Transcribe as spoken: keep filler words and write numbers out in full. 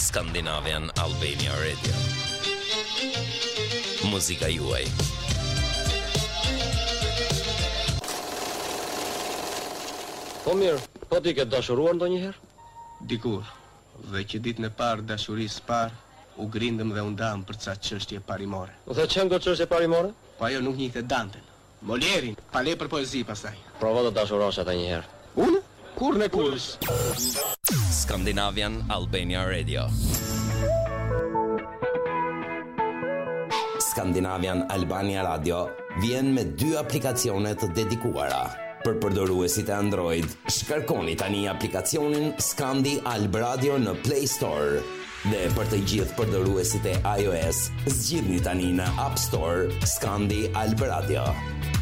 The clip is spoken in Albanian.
Scandinavian Albania Radio. Muzika juaj. Po mirë, po ti ke dashuruar ndonjëherë? Dikur, dhe që ditën e parë dashurisë parë, u grindëm dhe u ndam për ca çështje parimore. U the çem go çështje parimore? Po ajo nuk njihte Danten, Molierin, pa le për poezi pastaj. Provo të dashurosh ata një herë. Unë? Kur në kurs. Scandinavian Albania Radio. Scandinavian Albania Radio vjen me dy aplikacione të dedikuara. Për përdoruesit e Android, shkarkoni tani aplikacionin Scandi Alb Radio në Play Store. Dhe për të gjithë përdoruesit e iOS, zgjidhni tani në App Store Scandi Alb Radio.